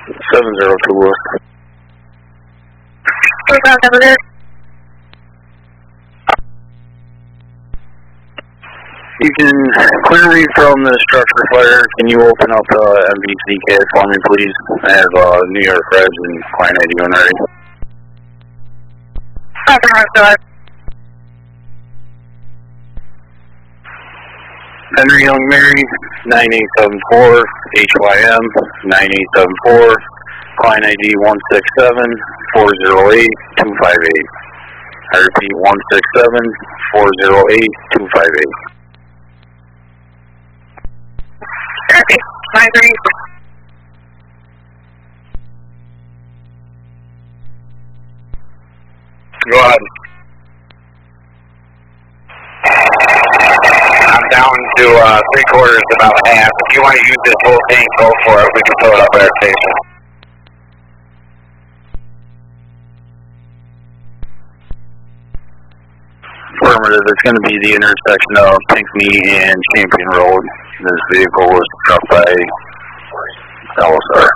702 West. You can clear me from the structure fire. Can you open up MVCK for me, please? I have New York Reds and Client ID on ready. Henry Young Mary, 9874, HYM, 9874, Client ID 167-408-258. I repeat, 167-408-258. Go ahead. I'm down to 3/4, about half. If you want to use this whole tank, go for it. We can fill it up at our station. Affirmative. It's going to be the intersection of Pinckney and Champion Road. This vehicle was struck by LSR.